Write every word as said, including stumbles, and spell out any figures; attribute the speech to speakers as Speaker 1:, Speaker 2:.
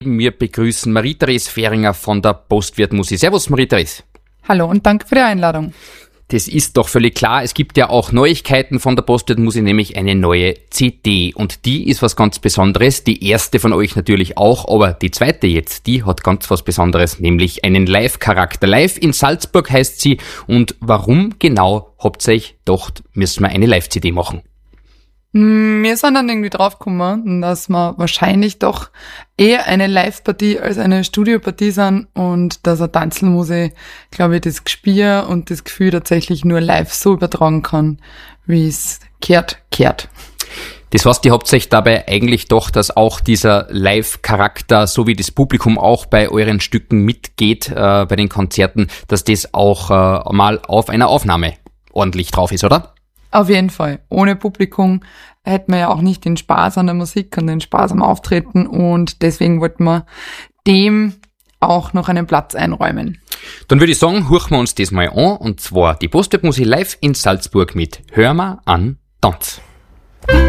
Speaker 1: Wir begrüßen Marie-Therese Fähringer von der Postwirtmusik. Servus Marie-Therese.
Speaker 2: Hallo und danke für die Einladung.
Speaker 1: Das ist doch völlig klar. Es gibt ja auch Neuigkeiten von der Postwirtmusik, nämlich eine neue C D. Und die ist was ganz Besonderes. Die erste von euch natürlich auch, aber die zweite jetzt, die hat ganz was Besonderes, nämlich einen Live-Charakter. Live in Salzburg heißt sie. Und warum genau habt ihr euch gedacht, müssen wir eine Live-C D machen?
Speaker 2: Wir sind dann irgendwie draufgekommen, dass wir wahrscheinlich doch eher eine Live-Partie als eine Studiopartie sind und dass eine Tanzelmusik, glaube ich, das Gespür und das Gefühl tatsächlich nur live so übertragen kann, wie es kehrt, kehrt.
Speaker 1: Das heißt, ihr habt euch dabei eigentlich doch, dass auch dieser Live-Charakter, so wie das Publikum auch bei euren Stücken mitgeht, äh, bei den Konzerten, dass das auch äh, mal auf einer Aufnahme ordentlich drauf ist, oder?
Speaker 2: Auf jeden Fall. Ohne Publikum hätten wir ja auch nicht den Spaß an der Musik und den Spaß am Auftreten und deswegen wollten wir dem auch noch einen Platz einräumen.
Speaker 1: Dann würde ich sagen, horchen wir uns das mal an, und zwar die Postwirtmusik live in Salzburg mit Hör mal an, Tanz.